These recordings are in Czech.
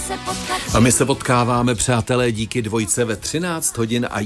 A my se potkáváme, přátelé, díky dvojce ve 13 hodin a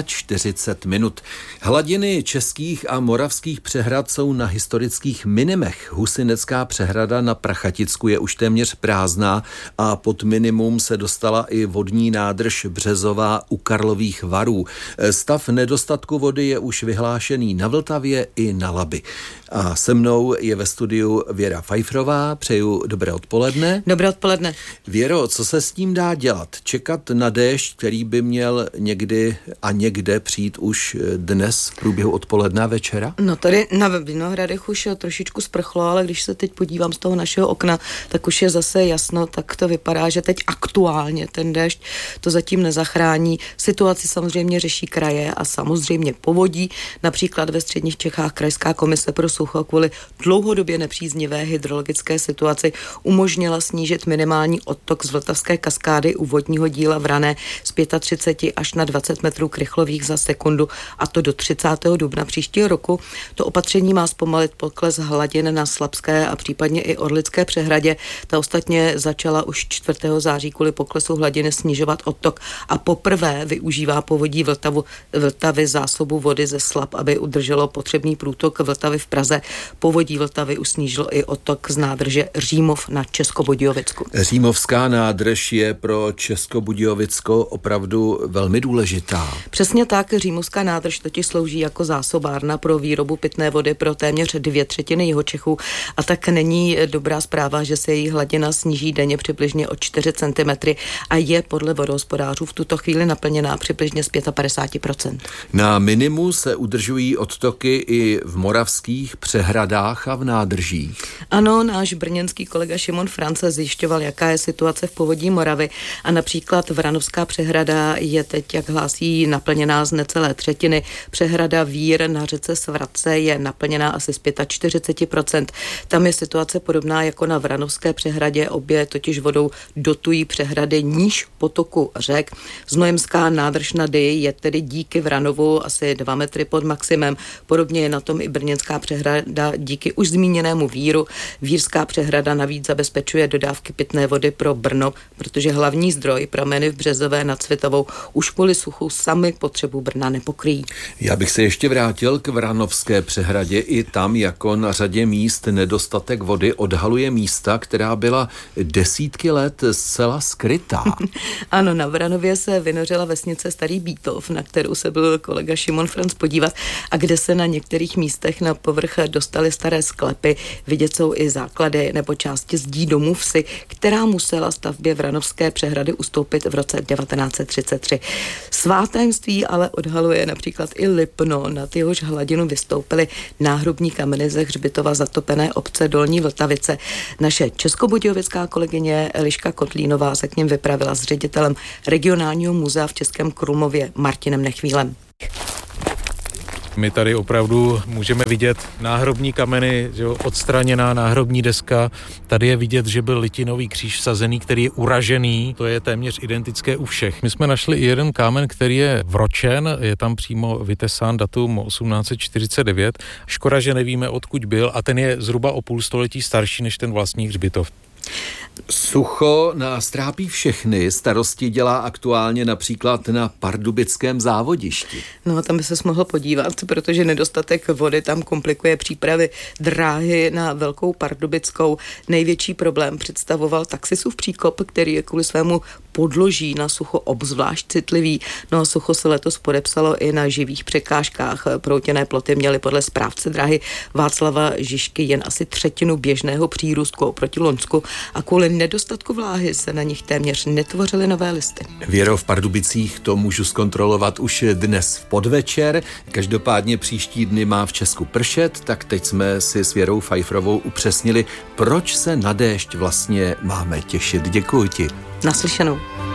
41 minut. Hladiny českých a moravských přehrad jsou na historických minimech. Husynecká přehrada na Prachaticku je už téměř prázdná a pod minimum se dostala i vodní nádrž Březová u Karlových Varů. Stav nedostatku vody je už vyhlášený na Vltavě i na Labi. A se mnou je ve studiu Věra Pfeifferová. Přeju dobré odpoledne. Dobré odpoledne. Věro, co se s tím dá dělat? Čekat na déšť, který by měl někdy a někde přijít už dnes v průběhu odpoledne a večera? No tady na Vinohradech už trošičku sprchlo, ale když se teď podívám z toho našeho okna, tak už je zase jasno, tak to vypadá, že teď aktuálně ten déšť to zatím nezachrání. Situaci samozřejmě řeší kraje a samozřejmě povodí. Například ve středních Čechách Krajská komise pro sucho kvůli dlouhodobě nepříznivé hydrologické situaci umožnila snížit minimální odtok z Vltavské kaskády u vodního díla Vrané z 35 až na 20 metrů krychlových za sekundu, a to do 30. dubna příštího roku. To opatření má zpomalit pokles hladin na Slabské a případně i Orlické přehradě. Ta ostatně začala už 4. září kvůli poklesu hladiny snižovat odtok a poprvé využívá povodí Vltavy zásobu vody ze Slab, aby udrželo potřebný průtok Vltavy v Praze. Povodí Vltavy už snížilo i odtok z nádrže Římov na Českobudějovicku. Římovská nádrž je pro Českobudějovicko opravdu velmi důležitá. Přesně tak, Římovská nádrž totiž slouží jako zásobárna pro výrobu pitné vody pro téměř 2/3 Jihočechů a tak není dobrá zpráva, že se její hladina sníží denně přibližně o 4 cm a je podle vodohospodářů v tuto chvíli naplněná přibližně z 55%. Na minimu se udržují odtoky i v moravských přehradách a v nádržích. Ano, náš brněnský kolega Šimon France zjišťoval, jaká je situace v povodí Moravy a například Vranovská přehrada je teď, jak hlásí, naplněná z necelé třetiny. Přehrada Vír na řece Svratce je naplněná asi z 45%. Tam je situace podobná jako na Vranovské přehradě, obě totiž vodou dotují přehrady níž potoku řek. Znojemská nádrž na Dyji je tedy díky Vranovu asi 2 metry pod maximem. Podobně je na tom i brněnská přehrada díky už zmíněnému Víru. Vírská přehrada navíc zabezpečuje dodávky pitné vody pro Brno, protože hlavní zdroj prameny v Březové nad Svitovou už kvůli suchu sami potřebu Brna nepokryjí. Já bych se ještě vrátil k Vranovské přehradě. I tam jako na řadě míst nedostatek vody odhaluje místa, která byla desítky let zcela skrytá. Ano, na Vranově se vynořila vesnice Starý Bítov, na kterou se byl kolega Šimon France podívat a kde se na některých místech na povrch dostaly staré sklepy. Vidět jsou i základy nebo části zdí domů vsi, která musela stavbě Vranovské přehrady ustoupit v roce 1933. Svá tajemství ale odhaluje například i Lipno, nad jehož hladinu vystoupily náhrobní kameny ze hřbitova zatopené obce Dolní Vltavice. Naše českobudějovická kolegyně Eliška Kotlínová se k něm vypravila s ředitelem regionálního muzea v Českém Krumlově Martinem Nechvílem. My tady opravdu můžeme vidět náhrobní kameny, odstraněná náhrobní deska. Tady je vidět, že byl litinový kříž vsazený, který je uražený. To je téměř identické u všech. My jsme našli i jeden kámen, který je vročen, je tam přímo vytesán datum 1849. Škoda, že nevíme, odkud byl, a ten je zhruba o půl století starší než ten vlastní hřbitov. Sucho nás trápí všechny. Starosti dělá aktuálně například na pardubickém závodišti. No, tam by ses mohl podívat, protože nedostatek vody tam komplikuje přípravy dráhy na Velkou Pardubickou. Největší problém představoval Taxisův příkop, který je kvůli svému podloží na sucho obzvlášť citlivý. No a sucho se letos podepsalo i na živých překážkách. Proutěné ploty měly podle správce dráhy Václava Žižky jen asi třetinu běžného přírůstku oproti loňsku a kvůli nedostatku vláhy se na nich téměř netvořily nové listy. Věro, v Pardubicích to můžu zkontrolovat už dnes v podvečer. Každopádně příští dny má v Česku pršet, tak teď jsme si s Věrou Pfeifferovou upřesnili, proč se na déšť vlastně máme těšit. Děkuji ti. Naslyšenou.